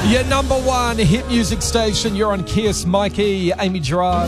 Your number one hit music station. You're on Kiss. Mikey, Amy Gerard.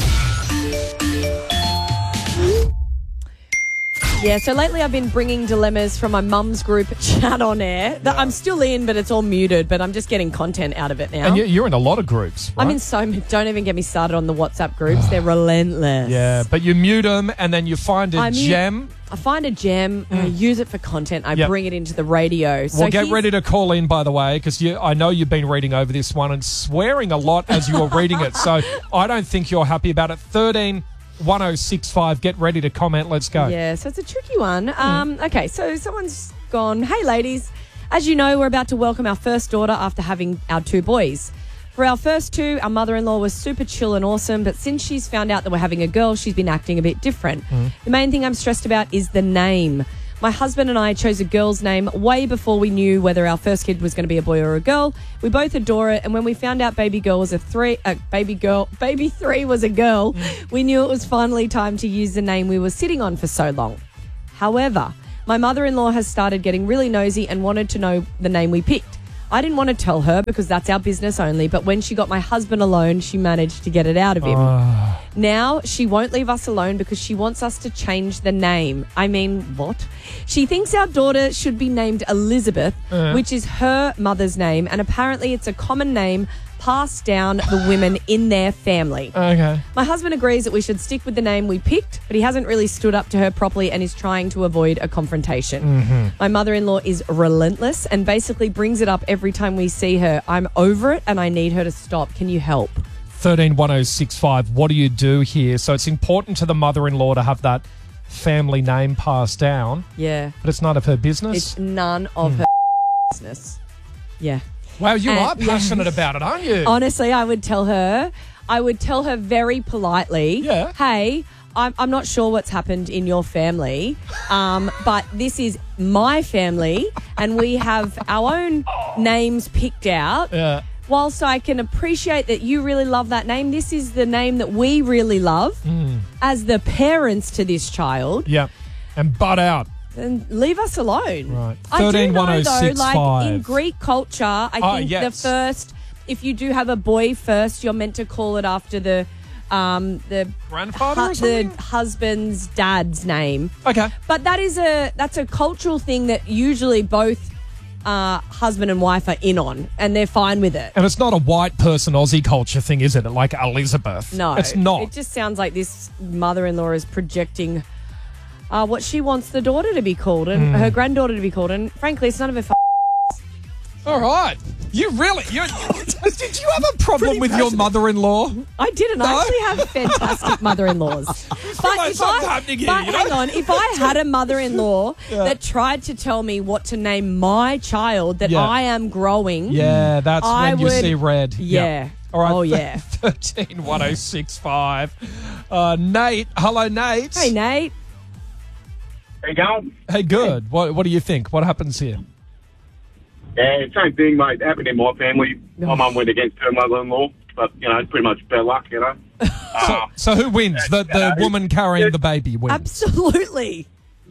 Yeah, so lately I've been bringing dilemmas from my mum's group chat on air. That I'm still in, but it's all muted, but I'm just getting content out of it now. And you're in a lot of groups, right? I'm in so many. Don't even get me started on the WhatsApp groups. They're relentless. Yeah, but you mute them and then you find a gem. I find a gem, I use it for content, I bring it into the radio. So Well, get ready to call in, by the way, because I know you've been reading over this one and swearing a lot as you were reading it. So I don't think you're happy about it. 131065. Get ready to comment. Let's go. Yeah, so it's a tricky one. Okay, so someone's gone, hey, ladies, as you know, we're about to welcome our first daughter after having our two boys. For our first two, our mother-in-law was super chill and awesome, but since she's found out that we're having a girl, she's been acting a bit different. The main thing I'm stressed about is the name. My husband and I chose a girl's name way before we knew whether our first kid was going to be a boy or a girl. We both adore it, and when we found out baby three was a girl, we knew it was finally time to use the name we were sitting on for so long. However, my mother-in-law has started getting really nosy and wanted to know the name we picked. I didn't want to tell her because that's our business only, but when she got my husband alone, she managed to get it out of him. Now, she won't leave us alone because she wants us to change the name. I mean, what? She thinks our daughter should be named Elizabeth, which is her mother's name, and apparently it's a common name passed down the women in their family. Okay. My husband agrees that we should stick with the name we picked, but he hasn't really stood up to her properly and is trying to avoid a confrontation. My mother-in-law is relentless and basically brings it up every time we see her. I'm over it and I need her to stop. Can you help? 131065. What do you do here? So it's important to the mother-in-law to have that family name passed down. Yeah. But it's none of her business. It's none of her business. Yeah. Wow, you are passionate about it, aren't you? Honestly, I would tell her very politely, Yeah. hey, I'm not sure what's happened in your family, but this is my family and we have our own names picked out. Yeah. Whilst I can appreciate that you really love that name, this is the name that we really love as the parents to this child. Yeah. And butt out. And leave us alone. Right. I do know, though, 131065. like in Greek culture, I think yes. the first, if you do have a boy first, you're meant to call it after the grandfather or something? the husband's dad's name. Okay. But that's a cultural thing that usually both husband and wife are in on, and they're fine with it. And it's not a white person Aussie culture thing, is it? Like Elizabeth. No. It's not. It just sounds like this mother-in-law is projecting what she wants the daughter to be called and her granddaughter to be called. And frankly, it's none of her All right. Did you have a problem with your mother-in-law? I didn't. No? I actually have fantastic mother-in-laws. Like something happening here, you know? hang on, if I had a mother-in-law that tried to tell me what to name my child that I am growing, yeah, that's I when you would- see red. Yeah. All right. Oh, yeah. 131065. Nate. Hello, Nate. Hey, Nate. How you going? Hey, good. What do you think? What happens here? Yeah, same thing, mate. Happened in my family. My mum went against her mother-in-law, but, it's pretty much bad luck, So who wins? The woman carrying the baby wins. Absolutely.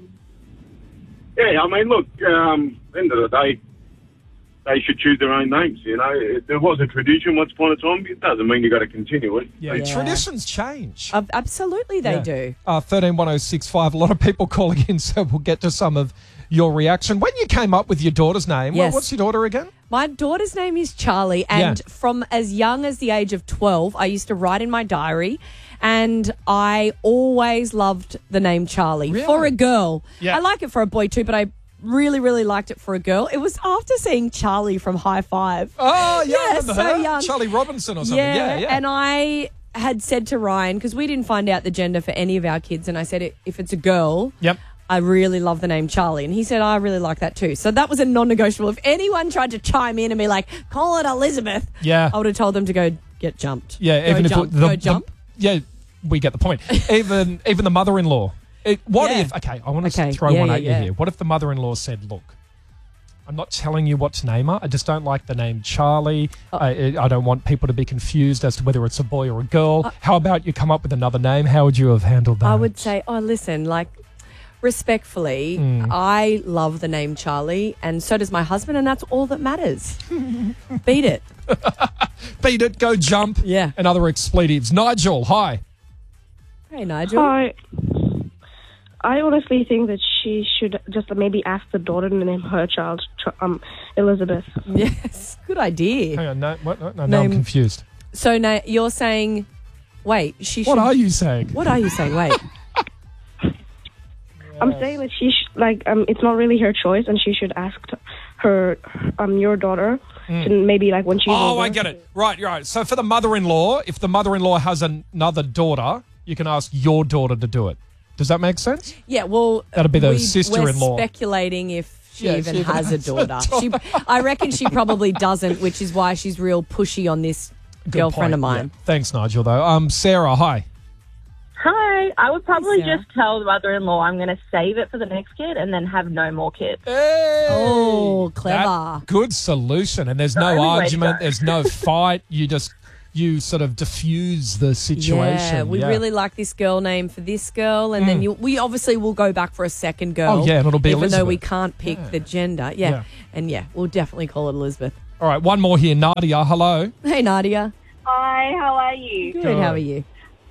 Yeah, I mean, look, at the end of the day, they should choose their own names, There was a tradition once upon a time. It doesn't mean you got to continue it. Yeah, traditions change. Absolutely they do. 131065. A lot of people calling in, so we'll get to some of your reaction. When you came up with your daughter's name, Yes. what's your daughter again? My daughter's name is Charlie, and from as young as the age of 12, I used to write in my diary, and I always loved the name Charlie. Really? For a girl. Yeah. I like it for a boy too, but I really, really liked it for a girl. It was after seeing Charlie from High Five. Oh, yeah, I Yeah, remember so her. young. Charlie Robinson or something. Yeah. And I had said to Ryan, because we didn't find out the gender for any of our kids, and I said, if it's a girl, Yep. I really love the name Charlie. And he said, I really like that too. So that was a non-negotiable. If anyone tried to chime in and be like, call it Elizabeth, I would have told them to go get jumped. Yeah, go even jump. if Go jump. Yeah, we get the point. even the mother-in-law. What if? Okay, I want to throw one at you here. What if the mother-in-law said, "Look, I'm not telling you what to name her. I just don't like the name Charlie. I don't want people to be confused as to whether it's a boy or a girl. How about you come up with another name? How would you have handled that?" I would say, listen, Respectfully, I love the name Charlie, and so does my husband, and that's all that matters. Beat it. Beat it, go jump, Yeah. and other expletives. Nigel, hi. Hey, Nigel. Hi. I honestly think that she should just maybe ask the daughter to name her child Elizabeth. Yes, good idea. Hang on, no, I'm confused. So now you're saying, wait, she should... What are you saying? What are you saying? Wait. I'm saying that she it's not really her choice, and she should ask her your daughter to maybe when she's older. I get it. Right. So for the mother-in-law, if the mother-in-law has another daughter, you can ask your daughter to do it. Does that make sense? Yeah, well... That'd be the sister-in-law. We're speculating if she even has a daughter. I reckon she probably doesn't, which is why she's real pushy on this girlfriend of mine. Yeah. Thanks, Nigel, though. Sarah, hi. Hi. I would probably Sarah. just tell the mother-in-law I'm going to save it for the next kid and then have no more kids. Hey! Oh, clever. Good solution. And there's no argument. There's no fight. You sort of diffuse the situation. Yeah, we really like this girl name for this girl, and then we obviously will go back for a second girl. Oh, yeah, and it'll be even Elizabeth. though we can't pick the gender. Yeah. And we'll definitely call it Elizabeth. All right, one more here. Nadia, hello. Hey, Nadia. Hi, how are you? Good. How are you?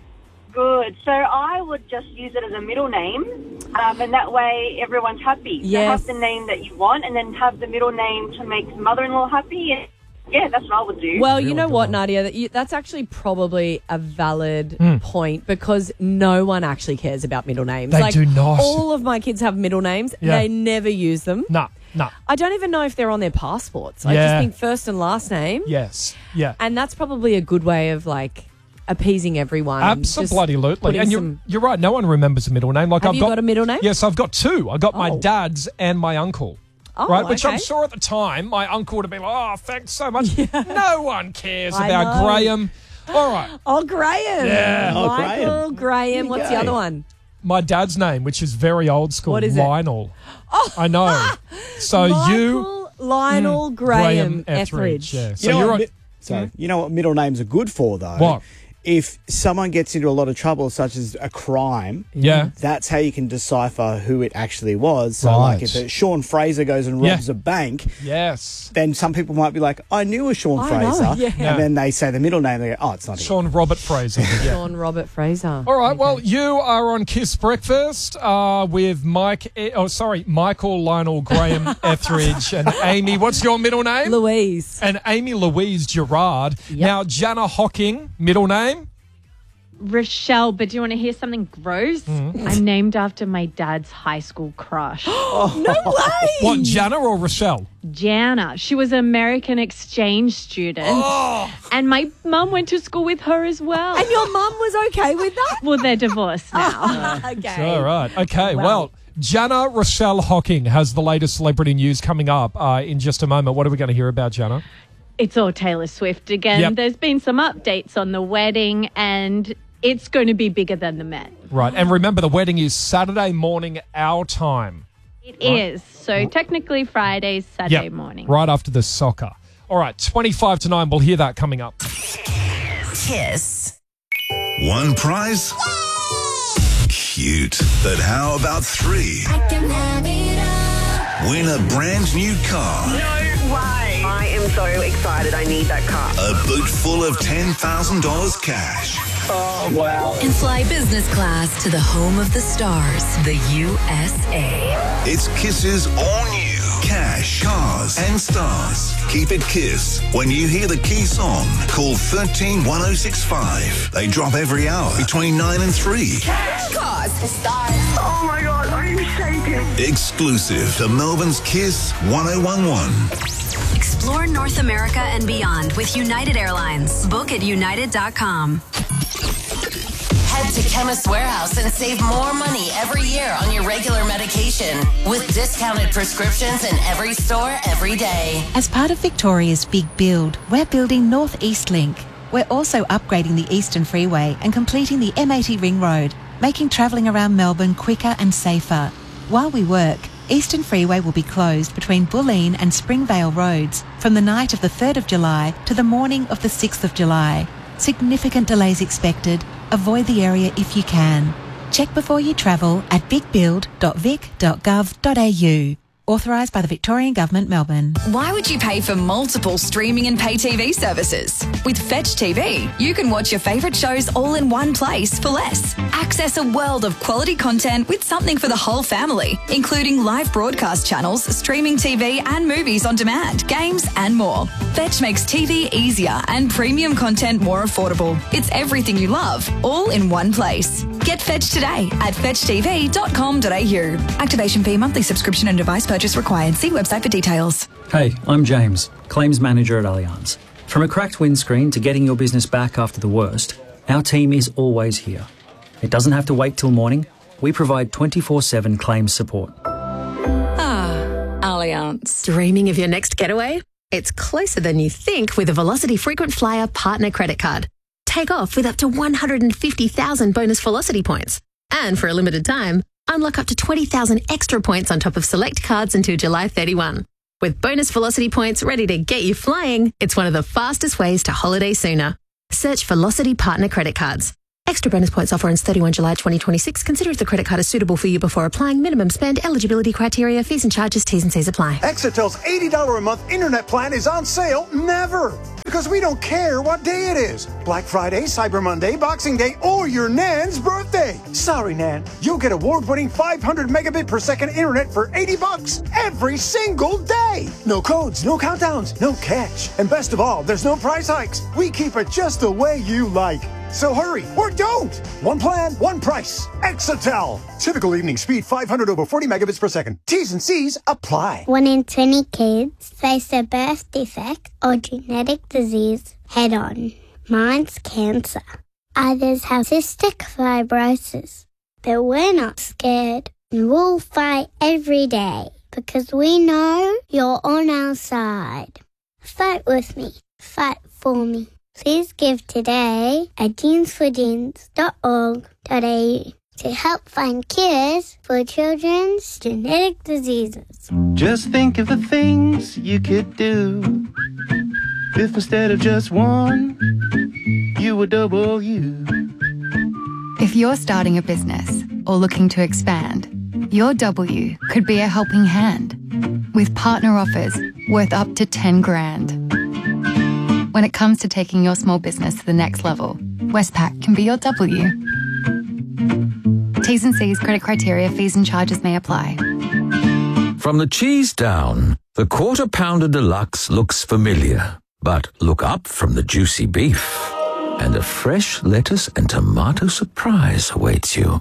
Good. So I would just use it as a middle name, and that way everyone's happy. So Yes. have the name that you want, and then have the middle name to make the mother-in-law happy. And yeah, that's what I would do. Well, you know what, Nadia? That's actually probably a valid point, because no one actually cares about middle names. They do not. All of my kids have middle names. Yeah. They never use them. No. I don't even know if they're on their passports. I just think first and last name. Yes. Yeah. And that's probably a good way of appeasing everyone. Absolutely. And you're right. No one remembers a middle name. Have you got a middle name? Yes, I've got two. I got my dad's and my uncle. Oh, right, which okay. I'm sure at the time my uncle would have been like, "Oh, thanks so much." No one cares I about know. Graham. All right, Oh, Graham. Yeah. Oh, Michael, Graham. you What's go. the other one? my dad's name, which is very old school, What is it? Lionel. Oh, I know. So Michael, Lionel, Graham, Etheridge. Yeah. You So know you're what, right. so you know what middle names are good for, though? What? If someone gets into a lot of trouble, such as a crime, Yeah. that's how you can decipher who it actually was. So, like, Right. if Sean Fraser goes and robs a bank, Yes. then some people might be like, I knew a Sean I know, Fraser. yeah. Yeah. And then they say the middle name, they go, oh, it's not him. Sean Robert Fraser. Yeah. Sean Robert Fraser. All right. Well, you are on Kiss Breakfast with Michael, Lionel, Graham, Etheridge, and Amy. What's your middle name? Louise. And Amy Louise Gerard. Yep. Now, Jana Hocking, middle name? Rochelle, but do you want to hear something gross? I'm named after my dad's high school crush, No way. What, Jana or Rochelle? Jana. She was an American exchange student, and my mum went to school with her as well. And your mum was okay with that? Well, they're divorced now. Okay. All right. Okay. Wow. Well, Jana Rochelle Hocking has the latest celebrity news coming up in just a moment. What are we going to hear about, Jana? It's all Taylor Swift again. Yep. There's been some updates on the wedding, and it's going to be bigger than the Met. Right. And remember, the wedding is Saturday morning, our time. It is. So technically Friday, Saturday Yep. morning. Right after the soccer. All right. 25 to 9. We'll hear that coming up. Kiss. One prize? Cute. But how about three? Win a brand new car. I am so excited. I need that car. A boot full of $10,000 cash. And fly business class to the home of the stars, the USA. It's Kiss's all new cash, cars, and stars. Keep it Kiss. When you hear the key song, call 131065. They drop every hour between 9 and 3. Cars, stars. Oh my God, I'm shaking. Exclusive to Melbourne's Kiss 1011. Explore North America and beyond with United Airlines. Book at united.com. Head to Chemist Warehouse and save more money every year on your regular medication with discounted prescriptions in every store every day. As part of Victoria's big build, we're building North East Link. We're also upgrading the Eastern Freeway and completing the M80 Ring Road, making travelling around Melbourne quicker and safer. While we work, Eastern Freeway will be closed between Bulleen and Springvale roads from the night of the 3rd of July to the morning of the 6th of July. Significant delays expected. Avoid the area if you can. Check before you travel at bigbuild.vic.gov.au. Authorised by the Victorian Government, Melbourne. Why would you pay for multiple streaming and pay TV services? With Fetch TV, you can watch your favourite shows all in one place for less. Access a world of quality content with something for the whole family, including live broadcast channels, streaming TV and movies on demand, games and more. Fetch makes TV easier and premium content more affordable. It's everything you love, all in one place. Get Fetch today at fetchtv.com.au. Activation fee, monthly subscription and device purchase required. See website for details. Hey, I'm James, Claims Manager at Allianz. From a cracked windscreen to getting your business back after the worst, our team is always here. It doesn't have to wait till morning. We provide 24/7 claims support. Allianz. Dreaming of your next getaway? It's closer than you think with a Velocity Frequent Flyer Partner Credit Card. Take off with up to 150,000 bonus Velocity points. And for a limited time, unlock up to 20,000 extra points on top of select cards until July 31. With bonus Velocity points ready to get you flying, it's one of the fastest ways to holiday sooner. Search Velocity Partner Credit Cards. Extra bonus points offer ends 31 July 2026. Consider if the credit card is suitable for you before applying. Minimum spend, eligibility criteria, fees and charges, T's and C's apply. Exetel's $80 a month internet plan is on sale never. Because we don't care what day it is. Black Friday, Cyber Monday, Boxing Day, or your Nan's birthday. Sorry, Nan. You'll get award-winning 500 megabit per second internet for $80 every single day. No codes, no countdowns, no catch. And best of all, there's no price hikes. We keep it just the way you like. So hurry, or don't! One plan, one price. Exetel. Typical evening speed, 500 over 40 megabits per second. T's and C's apply. 1 in 20 kids face a birth defect or genetic disease head-on. Mine's cancer. Others have cystic fibrosis. But we're not scared. And we'll fight every day because we know you're on our side. Fight with me. Fight for me. Please give today at jeansforjeans.org.au to help find cures for children's genetic diseases. Just think of the things you could do if instead of just one, you were double you. If you're starting a business or looking to expand, your W could be a helping hand with partner offers worth up to 10 grand. When it comes to taking your small business to the next level, Westpac can be your W. T's and C's, credit criteria, fees and charges may apply. From the cheese down, the Quarter Pounder Deluxe looks familiar. But look up from the juicy beef, and a fresh lettuce and tomato surprise awaits you.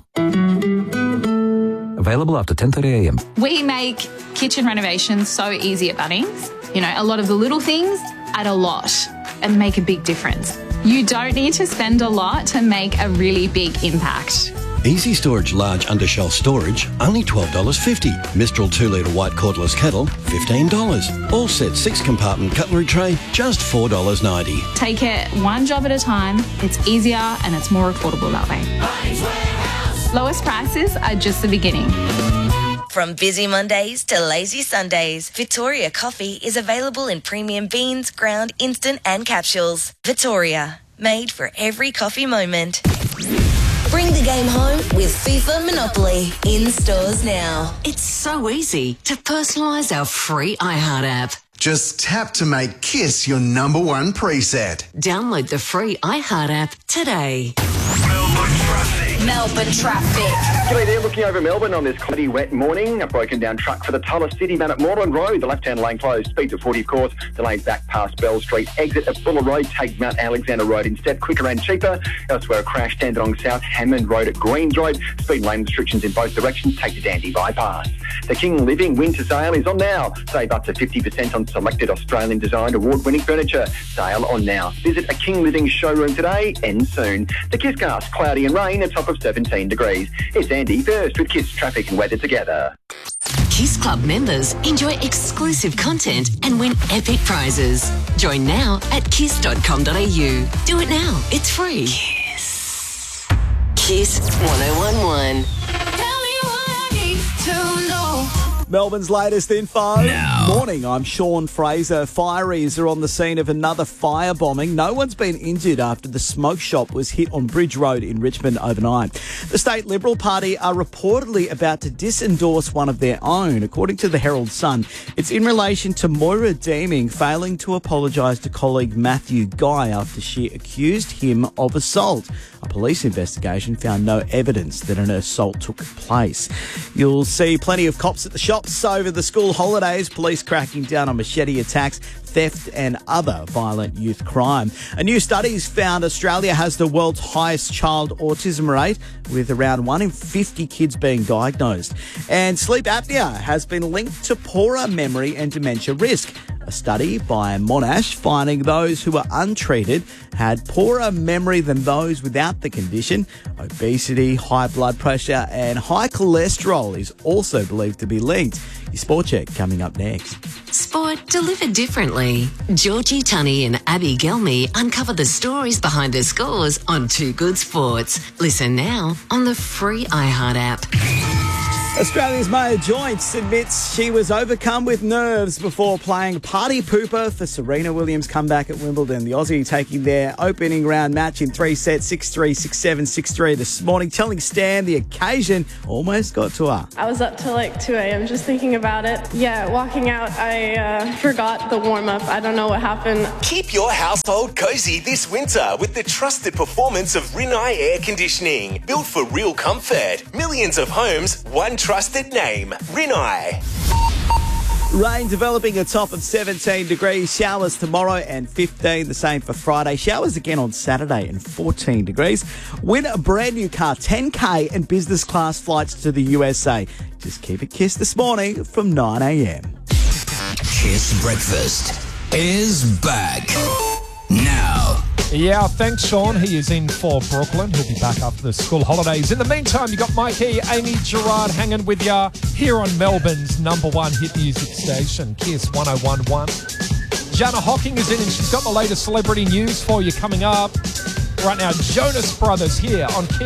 Available after 10:30 a.m. We make kitchen renovations so easy at Bunnings. You know, a lot of the little things add a lot and make a big difference. You don't need to spend a lot to make a really big impact. Easy Storage Large Undershelf Storage, only $12.50. Mistral 2-litre white cordless kettle, $15. All set 6-compartment cutlery tray, just $4.90. Take it one job at a time. It's easier and it's more affordable that way. Lowest prices are just the beginning. From busy Mondays to lazy Sundays, Victoria Coffee is available in premium beans, ground, instant and capsules. Victoria, made for every coffee moment. Bring the game home with FIFA Monopoly in stores now. It's so easy to personalise our free iHeart app. Just tap to make Kiss your #1 preset. Download the free iHeart app today. Melbourne traffic. G'day there, looking over Melbourne on this cloudy, wet morning. A broken down truck for the Tulla City man at Moreland Road. The left-hand lane closed, speeds at 40 of course. Delayed back past Bell Street. Exit at Buller Road, take Mount Alexander Road instead, quicker and cheaper. Elsewhere, a crash Dandenong South, Hammond Road at Greens Road. Speed lane restrictions in both directions, take the Dandy bypass. The King Living winter sale is on now. Save up to 50% on selected Australian designed award-winning furniture. Sale on now. Visit a King Living showroom today, ends soon. The Kisscast, cloudy and rain, a top of 17 degrees. It's Andy first with Kiss traffic and weather together. Kiss Club members enjoy exclusive content and win epic prizes. Join now at kiss.com.au. Do it now. It's free. Kiss. Kiss 1011. Tell me what I need to know. Melbourne's latest info. Now. Morning, I'm Sean Fraser. Fireys are on the scene of another firebombing. No one's been injured after the smoke shop was hit on Bridge Road in Richmond overnight. The State Liberal Party are reportedly about to disendorse one of their own. According to the Herald Sun, it's in relation to Moira Deeming failing to apologise to colleague Matthew Guy after she accused him of assault. A police investigation found no evidence that an assault took place. You'll see plenty of cops at the shops over the school holidays, police cracking down on machete attacks, theft and other violent youth crime. A new study's found Australia has the world's highest child autism rate, with around 1 in 50 kids being diagnosed. And sleep apnea has been linked to poorer memory and dementia risk. A study by Monash finding those who were untreated had poorer memory than those without the condition. Obesity, high blood pressure and high cholesterol is also believed to be linked. Your Sport Check coming up next. Sport delivered differently. Georgie Tunney and Abby Gelmy uncover the stories behind the scores on Too Good Sports. Listen now on the free iHeart app. Australia's Maya Joyce admits she was overcome with nerves before playing party pooper for Serena Williams' comeback at Wimbledon. The Aussie taking their opening round match in 3 sets, 6-3, 6-7, 6-3 this morning, telling Stan the occasion almost got to her. I was up till like 2 a.m. just thinking about it. Yeah, walking out, I forgot the warm-up. I don't know what happened. Keep your household cozy this winter with the trusted performance of Rinnai Air Conditioning. Built for real comfort. Millions of homes, one trusted name, Rinnai. Rain developing a top of 17 degrees. Showers tomorrow and 15. The same for Friday. Showers again on Saturday and 14 degrees. Win a brand new car, 10K and business class flights to the USA. Just keep it Kiss this morning from 9 a.m. Kiss Breakfast is back now. Yeah, thanks, Sean. He is in for Brooklyn. He'll be back after the school holidays. In the meantime, you got Mikey, Amy Gerard hanging with you here on Melbourne's #1 hit music station, Kiss 101.1. Jana Hocking is in and she's got the latest celebrity news for you coming up. Right now, Jonas Brothers here on Kiss.